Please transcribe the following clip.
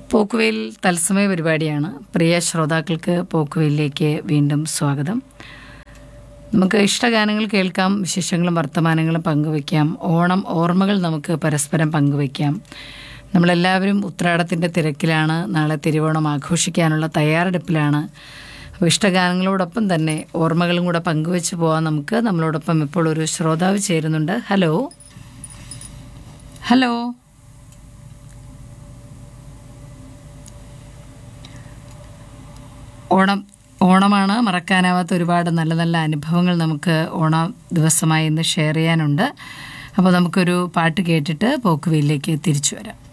പോക്കുവെയിൽ തത്സമയ പരിപാടിയാണ്. പ്രിയ ശ്രോതാക്കൾക്ക് പോക്കുവെയിലേക്ക് വീണ്ടും സ്വാഗതം. നമുക്ക് ഇഷ്ടഗാനങ്ങൾ കേൾക്കാം, വിശേഷങ്ങളും വർത്തമാനങ്ങളും പങ്കുവയ്ക്കാം, ഓണം ഓർമ്മകൾ നമുക്ക് പരസ്പരം പങ്കുവയ്ക്കാം. നമ്മളെല്ലാവരും ഉത്രാടത്തിൻ്റെ തിരക്കിലാണ്, നാളെ തിരുവോണം ആഘോഷിക്കാനുള്ള തയ്യാറെടുപ്പിലാണ്. അപ്പോൾ ഇഷ്ടഗാനങ്ങളോടൊപ്പം തന്നെ ഓർമ്മകളും കൂടെ പങ്കുവെച്ച് പോകാൻ നമുക്ക്. നമ്മളോടൊപ്പം ഇപ്പോൾ ഒരു ശ്രോതാവ് ചേരുന്നുണ്ട്. ഹലോ ഹലോ ഓണമാണ്, മറക്കാനാവാത്ത ഒരുപാട് നല്ല നല്ല അനുഭവങ്ങൾ നമുക്ക് ഓണം ദിവസമായി ഇന്ന് ഷെയർ ചെയ്യാനുണ്ട്. അപ്പോൾ നമുക്കൊരു പാട്ട് കേട്ടിട്ട് പോക്കുവെയിലേക്ക് തിരിച്ചു വരാം.